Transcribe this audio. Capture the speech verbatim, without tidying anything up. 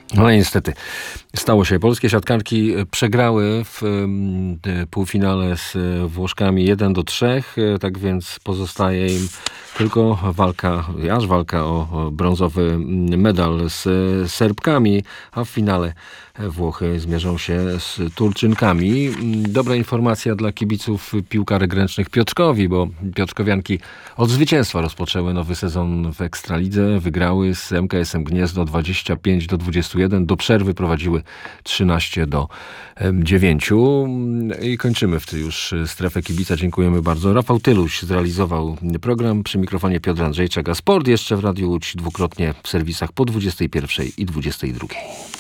No i niestety stało się. Polskie siatkarki przegrały w półfinale z Włoszkami jeden do trzech, tak więc pozostaje im tylko walka, aż walka o brązowy medal z Serbkami, a w finale Włochy zmierzą się z Turczynkami. Dobra informacja dla kibiców piłkarek ręcznych Piotrkowi, bo piotrkowianki od zwycięstwa rozpoczęły nowy sezon w Ekstralidze. Wygrały z M K S-em Gniezno dwadzieścia pięć do dwudziestu jeden. Do przerwy prowadziły trzynaście do dziewięciu. I kończymy w tej już strefę kibica. Dziękujemy bardzo. Rafał Tyluś zrealizował program. Przy mikrofonie Piotr Andrzejczak, a sport jeszcze w Radiu Łódź dwukrotnie w serwisach po dwudziestej pierwszej i dwudziestej drugiej.